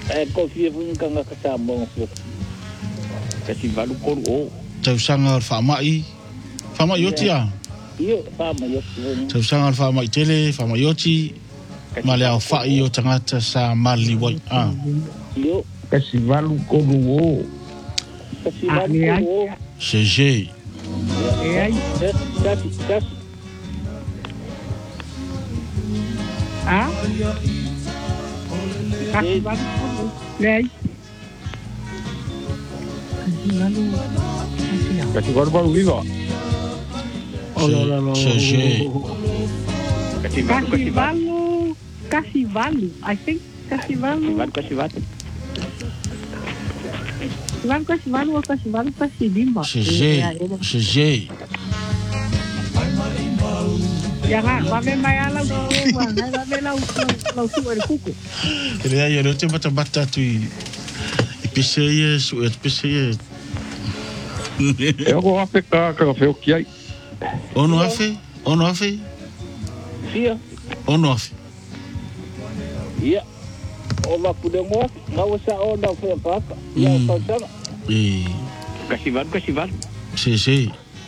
Ko fia pun kanga kasambong fia. Kasi balu ko o. Tau sanga whamai. Whamai oti a? Iyo, whamai oti. Tau sanga whamai tele, whamai oti. Ma le au whai o tangata sa mali wai. Iyo. Kasi balu ko o. Kasi balu ko o. Seje. Kasi. Ah? Kasi balu ko o. Lei. Kasi balu viva. Seje. Kasivalu, I think. Kasivalu ou Kasivalu Kasilima. Seje. Jangan, vai mai ala vai lau suar kuku. Ele aí, eu tenho bata tu e pisei isso, pisei. Eu vou apecar café o que aí. Ono afe? Fia. Ono afe. Ia. Ola pudemo, ngau sa ona fia paka. Ia kau sana. Kasivan. Seje.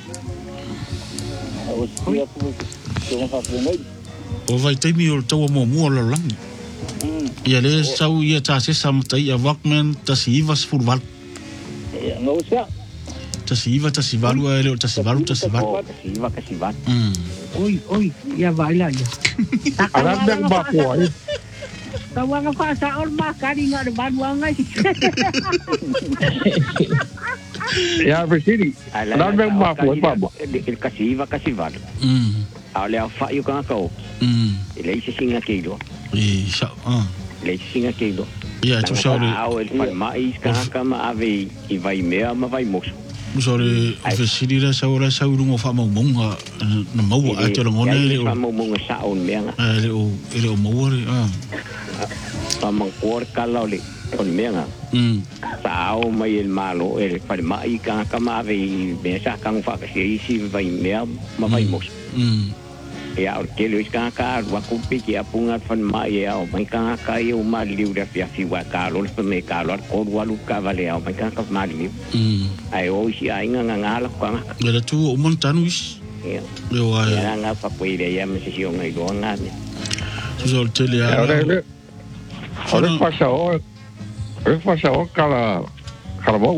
Os fia pu. O vai taimi o tau mo mo la lang. Ia le sau ia ta se sam tai a Walkman ta si vas furval. Ia ngau sa. Ta si valu ele ta si valu. Kasivan. Oi, ia vai lá ia. Arab yang bapo ai. Tawang fa sa or makari nga de banuangai. Ya bersiri. Arab yang bapo ai baba. El kasivan. Olha o faio com a cau. Ele se singa aquilo. Isso. Ele se singa aquilo. Ia tu sabe. Ele faz mais cama ave e vai meia, mas vai moço. Sabe, vestir essa hora saúde uma fama monga na mau a te ngone ele. Fama monga sa on meia. Ele o mau Fama cor calole on meia. Sao mai el malo ele faz mais cama ave bensa kang fa que se vai meia, mas vai moço. Ya o que eles cancar o acupi que apunga fan mai ya o mai cancar eu mal livre a fiwa calor para me calor cor o alu cavale o mai cancar mal livre ai hoje ai ngangala com era tu o montanuis eu ai era nga fa puide ya me se yo ngai do nga tu sol tele a Ora passa o cara bom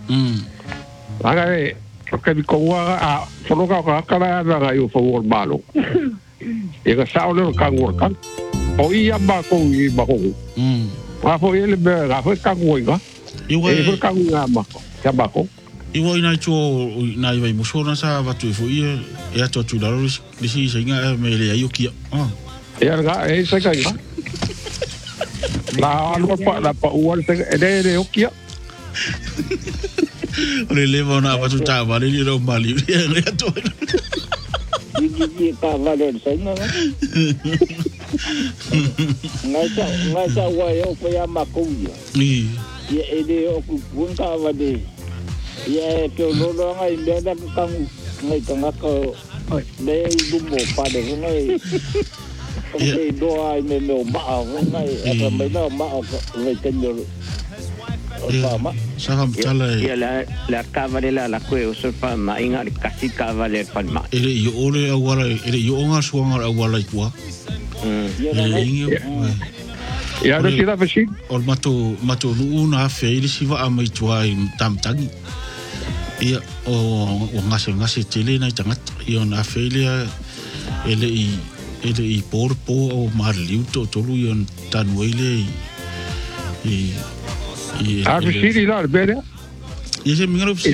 Laga porque mi kowa a solo ka kala na yo for malo e ka sa ole ka ngor kan o ia ba ko wa fo ele be ga fo ka ngoi ga e ka ngama ya ba ko Iwa ina cho na iwa musona sa vatu fo ia e ato tu dalo disi singa me le ayo kia ya ga e sa ka ga la pa uan se de o kia Ole leva na vatu ta vale ni ro mali e ato Gigi ka vale senga ngai sa wa yo ko ya makuya ia ede o ku bunka vade ia ke lo ngai beda kang ngai kang ko de dumbo pade ngai okay do ai me ma ngai ata me no ma ngai kenyo Saham tala ia la cavale la queo so fa ma inga kasi cavale fa ma ele yo ole awala ele yo nga suanga awala tua ele ingi ya no tira vesi ol mato lu na fe ele siva amai tua tam tangi ia o ngase tele na tangat io na fe ele i porpo o marliu to lu yon tanwele vesi la bere ia se mingaro vesi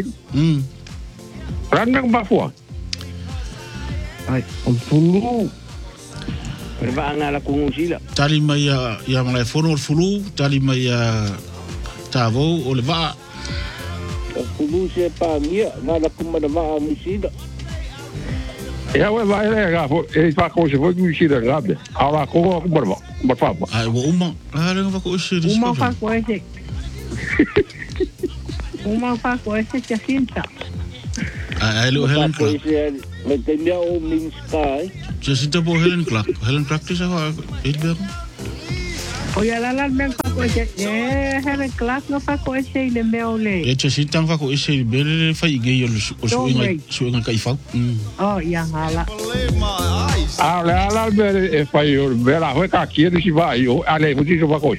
randang bafua ai on fulu Perva ngala kungusila. Tali mai ya malai fono fulu, tali mai ya tavo o le va. Fulu se pa mia, ngala kumada va musida. Ya we vai ga fo e fa ko se fo musida gabe. Ala ko ko barba. Barba. Ai wo uma, ala nga ko se. Uma fa ko ese. Uma fa ko ese se cinta. Ai lo Helen Clark. Me tenia o Minsky. Je zit op Helen Clark. Helen Clark is al Edberg. Oia la men fa ko e hele class no fa ko e sei le meole. E te sitang fa ko e sei bele fai ge o suinga kai fa. Oh, ia hala. Ala bele e fai o bela ho ka ki si vai o ale mo si so fa ko.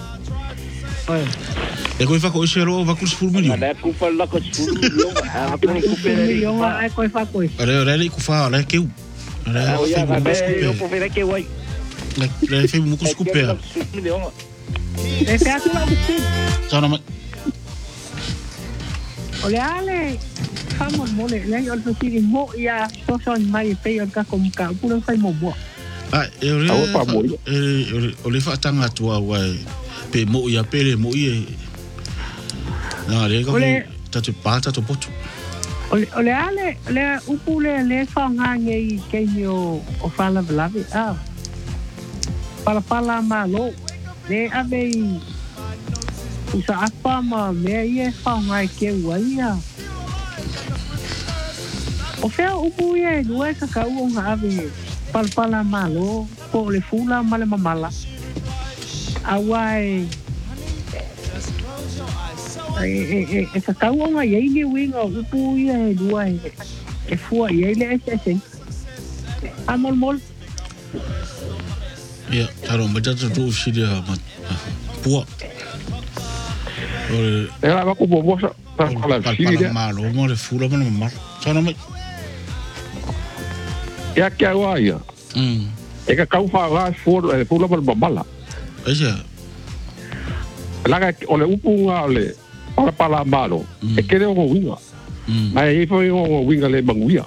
E ko fa ko e sei ro va kursi ful milion. Ada ku fa la ko ful milion. A ko milion ai ko fa ko. Ore ku fa ala ke u. Ora ya va be ko ve ke wai. Le fai mo kursi kupe. E te atu la busi. Sana ma. Ole ale. Famo mole le o to si mo ia so mai pe o ka kom ka puro fai mo bo. Ole fa tanga tua wai. Pe mo ia pele mo ie. Na le ko tatu pata to potu. Ole ale le upule le fa ngange i ke yo o fala blavi. Pala malo. Le ave usa apa ma me ie fa ngai ke waia. O fea upu ie lue ka uonga ave pala malo po le fula male mamala. Awai e ka uonga ie ni winga upu ie lue e fua ie le ese. Amol. Ya, taro macam tu sih dia puak. Era va como vos para malo, mo le fula mo mal. Sana mai. Ya que agua ya. E ka kau fa gas fula mo mala. Esa. La que ole upunga ole para malo. E que deu winga. Mai foi o winga le banguia.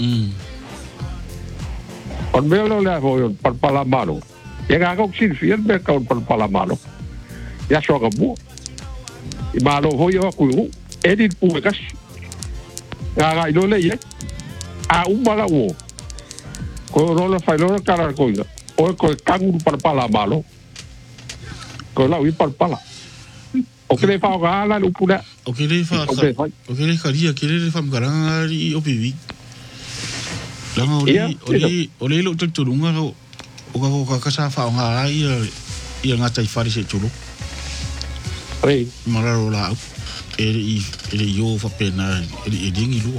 On veo le foi para malo. E ga ko sin fiel be ka para malo. Ya so ga bu. I malo foi o ku edit pu ka. Ga ilo le ye. A un bala wo. Ko rola fai lo cara ko ina. O ko kangu para malo. Ko la wi para. O que le fa ga la lupula. O que le fa. O que le faria que le fa garanga i o pivi. Langa oli lo tutulunga o ka sa fa nga ia nga tai fari se tulu. Ei, mararo la ele yo fa pena ele dingi lu.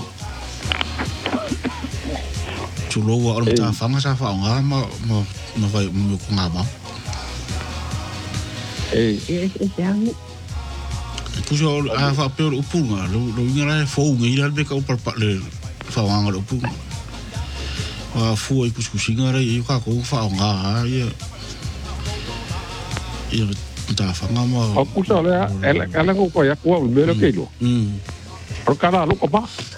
Tulu wa on ta fa nga sa fa nga ma vai mo ko nga ba. Ei, yang puso a fa pe o punga lo ngara fo ngi la be ka o pa le fa nga lo punga. Fu ai kuskusinga rai ka ko fa nga ia ta fa nga ma o kusa le ela ko ya ko me lo ke lo por cada lo ko ba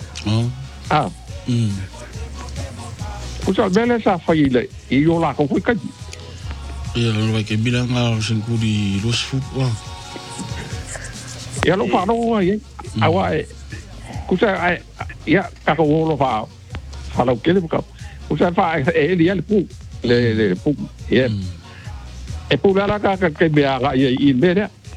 kusa bele sa fa ile I yo la ko ka ia lo vai ke bilanga singkuri los fu ya lo fa no ai awa kusa ai ya ka ko lo fa lo ke le ka usa fa dia le pu ya e pu la ka ke bia ga I me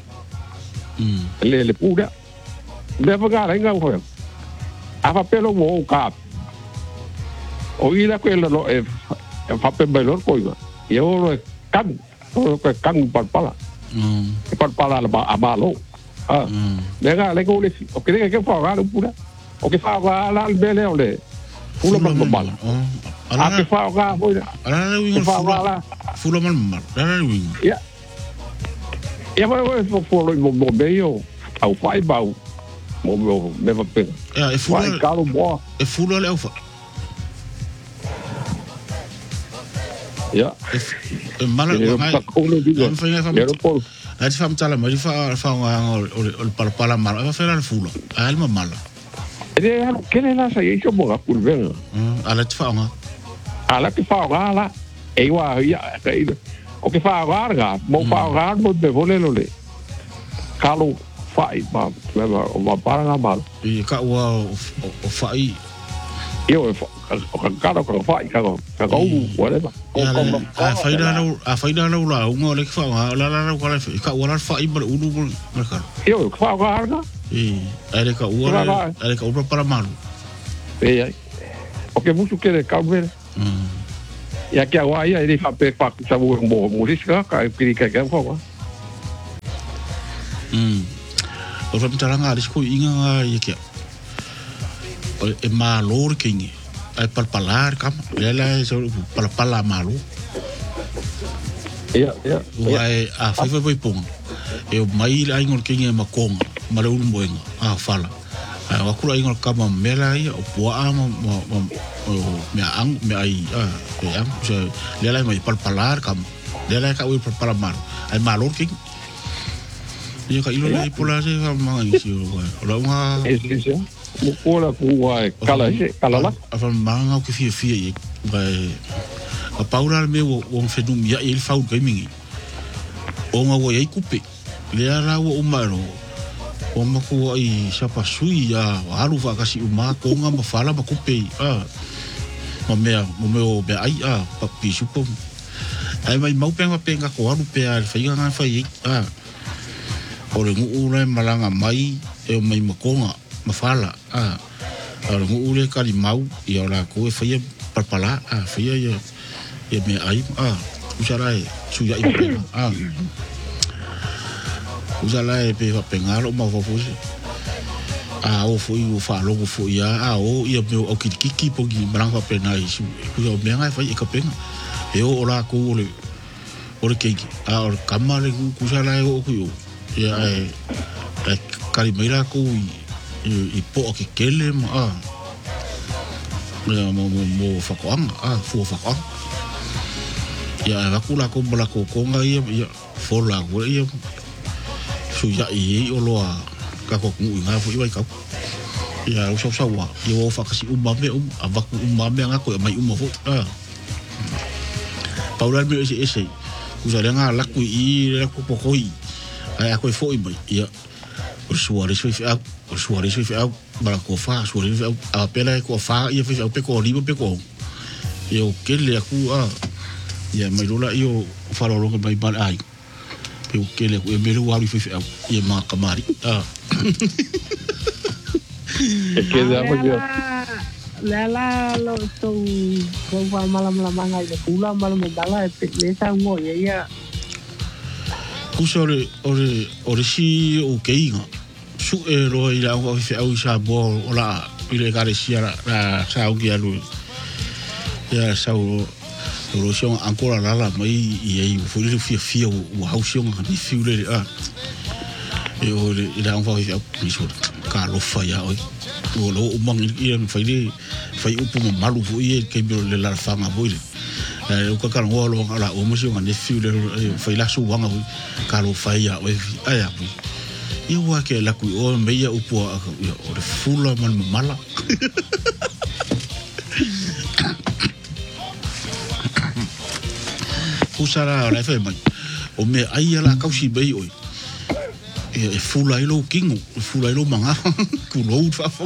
le pu da le fa ga nga ho a fa pelo mo ka o I la que lo e fa pe belor ko yo lo kan pala pala la amalo le ga le ko le o que ke fa ga pu da o que fa ga la bele o le fu lo mal a que fa ga boira ala winga fula mal ala winga ya vai for mo meio au fai bau mo me va pe e fula calo mo e fula le fa ya e mala a ti fam tala ma fa o para mal va fer al fula alma mala e que ne la sa yo mo ga pulver ala ti fa nga ala que fa ala e wa ya o que fa garga mo fa gar mo de volelo le calo fai ba para mal e ka wa o fai eu o caro ko fai ka go whatever a fai da la un le fa la ka wa fai ba ulu ka eu fa garga ele ka para mal e o que mucho quiere calmer Ya que agua ya ini sampai pak sabu mo muris ka pilih kayak apa? Orang terang ada sekolah ingat ya kia. Malur kini, palpalar kam, lelai so palpala malu. Iya. Wai foi pung. Eu mai la ingol kini makong, malu boeng. Fala. Wakula ingol kama melai o poa me ang me ai so lelai mai palpalar kam. Lelai ka ui palpala malu. Ai malur kini. Ia ka ilo lai pola se mga isi o. Ola nga. Isi. Mukola kuai kala. Afa manga o ke fia i vai. A paura me o fenum ya il fau gaming. O nga wo ai kupe. Le ara o maro. O mako ai sapa sui ya haru fa kasi uma ko nga mafala makupe. Mo me be ai papi supo. Ai mai mau penga ko haru pe al fai nga fai Ore ngure malanga mai e mai makonga mafala ore ngure kali mau i ora ko e fai palpala fai ya me ai usarai suya i usarai pe pengalo ma fofusi o foi o falo o foi o ia me o kiki pogi malanga pena isu ku me ngai fai e kapenga e ora ko ore keki ore kamare ku usarai o ku ia kari meira ko i po o ke kele mo whakoang fua whakoang ia wakula ko mala ko konga ia fola ko ia su ia i o loa ka ko ngu nga fu i wai kau ia usau sawa ia o whakasi umame avaku umame nga ko mai umafo pauran me ese usarenga laku i laku pokoi ai ako foi mai ia o suare foi bara ko fa suare a pela ko fa ia foi pe ko ribo pe ko eu kele aku ia mai rola io faro lo mai ban ai eu kele ko e mero wali foi ia ma kamari que dá dia la lo so ko malam ngai le kula malam dala pe le sa ngo ia Kusa ore si o keinga. Su e roa i la o fi au sa bo o la i le kare si la sa o ki alu. Ya sa o ro ancora la mai i ai fu le fi o hausiong ni fi le e o i la o fi au ni so ka lo fa ya o lo o mang i fai upu malu fu i ke bi le la fanga boile. O ka kala ngolo ala o mo sio ngane fiule fai la su wanga ka lo fai ya o ai apu i wa ke la ku o me ya upo o de fula man mala usara la fe mai o me ai ala kausi bei oi e fula ilo kingo fula ilo manga ku lo fa fo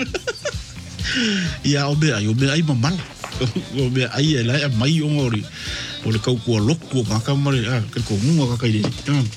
ia o me ai mamala o me ai ela mai o ngori o le kau ko loko ka mare ka ko munga ka kai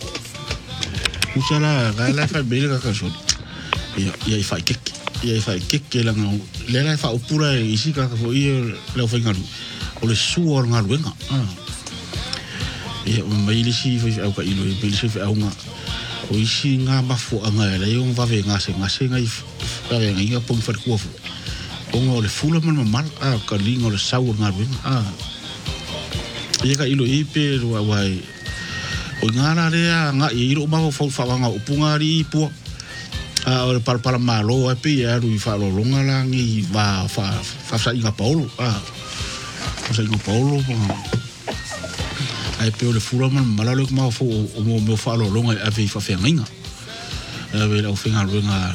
usala la fa bele ka so ia i fai kek la ngau le fa opura i sika ka fo ia le fa ngalu o le suor ngalu nga ia o mai le si fa au ka ilo i le si fa au nga o isi nga mafo anga le yo va ve nga se ngai fa ve nga pon fa ko Ongo le fula man mal ka lingo le saur ngarwin ia ka ilo ipe wai o ngara rea nga iro ma fo fa nga upunga ri pu o para malo ape ia ru fa lo longa la ngi va fa sa inga paulo fa sa inga paulo ai pe le fula man malalo ma fo o mo fa lo longa ave fa fe nga ave o fe nga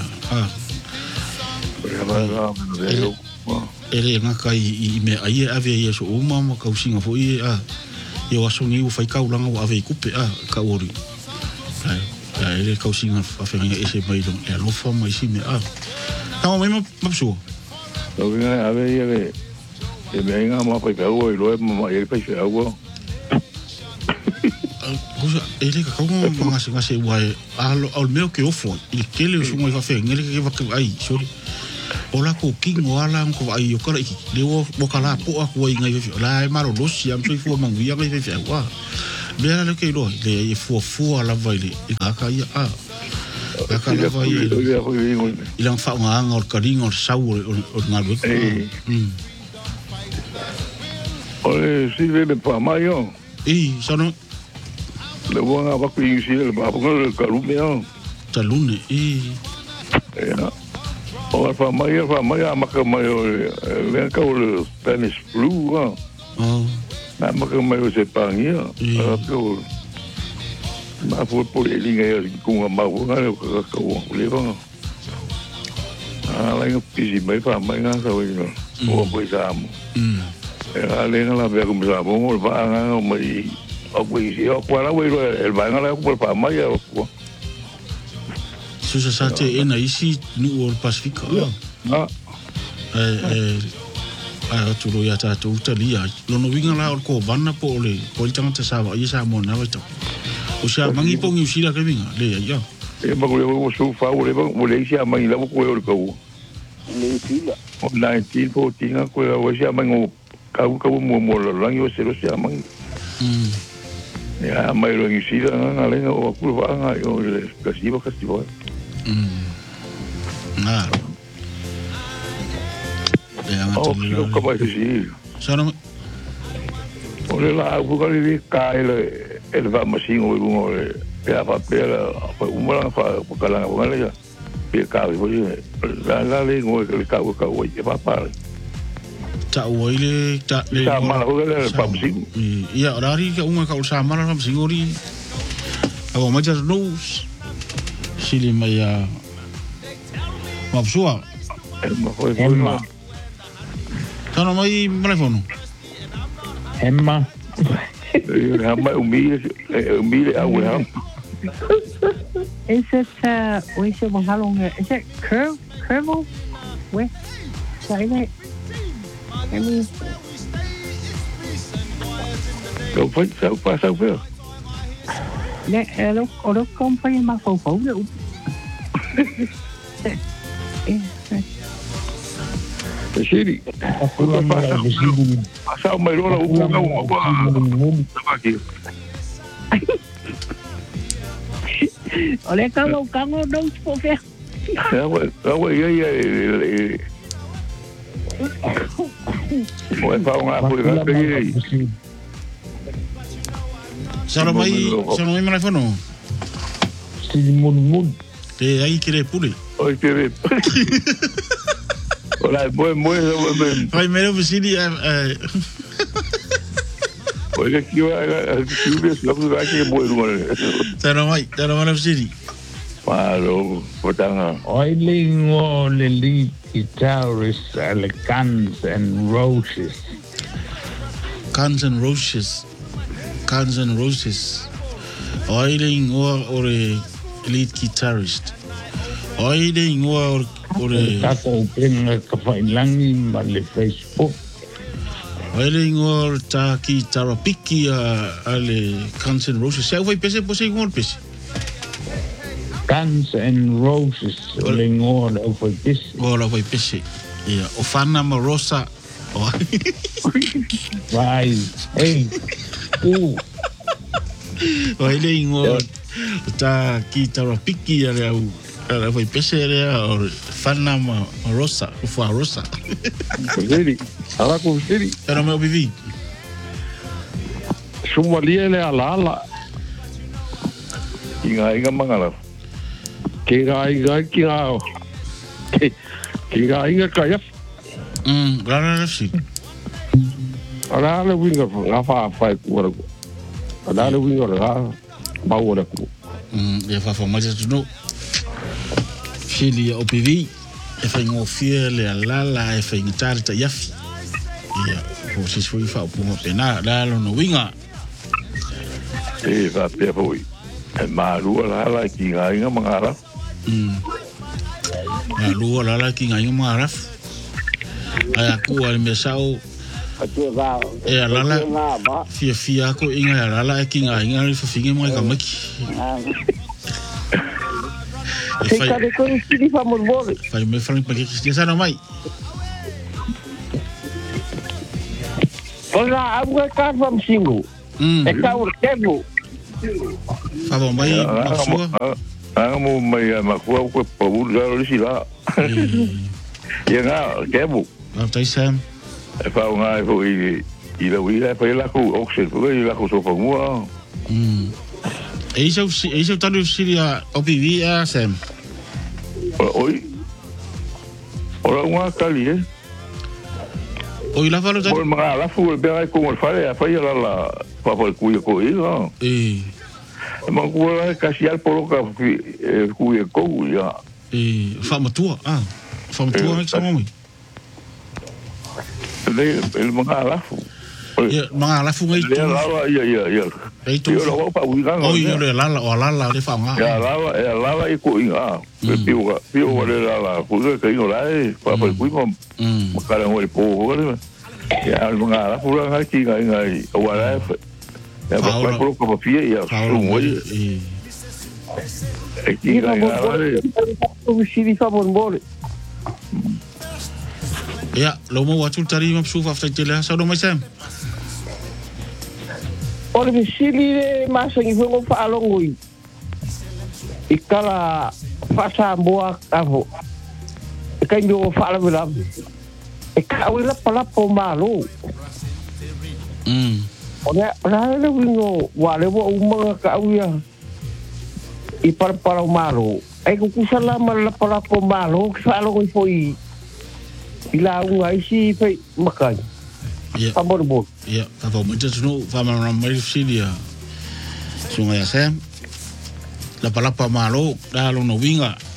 ele nga kai I me ai ave ia so uma ma ka usinga fo I eu aso ni u fai ka ulanga o ave kupe ka ori ele ka usinga fa fe nga ese mai don e lo fa mai si me ka mai ma so lo nga ave ia e me nga ma pa ka o lo ma e pa fa o Kusa ele ka kongo ngase wai al meu ke ofo I kele so mo fa fe ngele ke va ai sorry Ola ko kingo ala ko ai o kara le o kala po aku ai ngai fe la e maro losi am soi fu mangu ia ngai fe wa be ala ke lo le e fu ala vai le ka ia a ka la vai ilang fa nga ngor karingo sau o ngalu ole si ve pa mai yo sono le wanga va ku isi le ba ko ka lu me yo talune ya o fa mai maka mai le ka o Spanish flu na maka mai o se pangia ko ma fu po le linga ku ma o nga ka o le va la nga pisi mai fa mai nga sa o po sa mo le nga la be ku sa mo va nga mai o ku isi o kwa la we el va nga la ku fa mai o Susa sate ena isi nu o Pasifika. Turo ya tato utalia. Lono winga la o ko bana po le. Po i tangata sawa i sa mo na wata. O sia mangi pongi usila ka winga. Le ya. E ba ko le mo su fa o le ba mo le sia mangi la ko o ko. Le sila. O 1914 ko o sia mangi ka mo langi o se lo sia mangi. Ya mai lo usila nga le o ku va nga o le kasiba. Claro. Oh, como es así. Sono. Ole la bugari di kaile el va masingo e uno ya papel uma fa kala ngale ya. Pe ka bo la le ngo ke ka o e pa pa. Ta o ile ta le. Ta ma o le pa masingo. Ia orari ka uma ka o sa ma masingo ri. Abo ma just knows. Sili mai a mapsua Emma tano mai telefono Emma umile au ha is it how long is it curve where sorry I mean đâu phải sao phải nè nó không phải mang phổ phổ được Siri. Sao mày đó là uống đâu mà quá. Ở đây có đâu phố phê. Đâu vậy Ôi phong à bùi cái gì. Sao mai telefono? Siri mun. Te ai kire puli. Oi kire. Olha, moi. Vai mero visini Oi que eu vai que boi no. Tano mai visini. Paro, potanga. Oiling o le lead guitarist le Guns and Roses. Guns and Roses. Oiling o le lead guitarist. Oiling o Tato penga ka whailangi ma le Facebook. Oiling o ta ki tarapiki a le Guns and Roses. Seu vai pese po sei ngol pese. Guns and Roses oiling o le foi pese. Ora vai pese. Ia o Fana Marosa. Vai. Ei. Oiling o ta ki tarapiki a le au. Era foi pese o Fana Marosa, o Fua Rosa. Siri. Ala ko Siri. Era meu vivi. Sumalia le ala. Inga mangala. Kira inga kaya. Rara si. Ala le winga fa ku. Ala le winga ba ora ku. E fa mais tu Fili o PV e fai ngofia le alala e fai ngitari ta yafi ia o se foi fa o punga pena lo no winga e va pe foi e maru ala ki nga mangara maru ala ki nga mangara ai aku al mesao e alala fia ko inga alala ki nga ri fa finge mai ka maki Sei kare ko sili fa mo bole. Fai me fai pa que sana mai. Ora abu ka fam singu. E ka ur tebo. Fa bom mai masua. Mo mai ma ko pa u ga ri la. Ia nga tebo. Tai Sam. E fa nga fo I la wila pa la ko oxen ko I la ko so fa mo. Eiso talu siria opivia Sam. Oi. Ora unha cali, Oi la falo Oi mga la fu be ai ko fare a fai la pa pa ku ko no. Ma ku la casial polo ka ku ko ya. Fa matua. Fa matua ek sa mo. El mga la fu. Ya, mga la fu ngai tu. Ya. Ei tu. Yo la pa wi ga. Oi, yo le la le fa nga. Ya la I ko inga. Pio le la ku ke no la pa pa ku mo. Ma kala ngoi po ho. Ya mga la fu nga ki ngai wa la. Ya pa ko ko pia ya. Ngoi. Ki ngai la. Ko sili fa mo bole. Ya, lo mo watu tari ma sufa fa tele sa do mai Sam. Ora me sili masa ngi fongo fa alongoi. Ikala fasa boa avo. Ikai nyo fa ala bila. Ika wila pala po malo. Ora le wingo wale bo umanga ka awia. Ipar para malo. Ai ku kusala mal pala po malo fa alongoi foi. Ila unga isi fai makai. Ya. Pamor. Ya, apa mo just no fa ma mai silia. Sunga ya Sam. La palapa malo da lo no winga.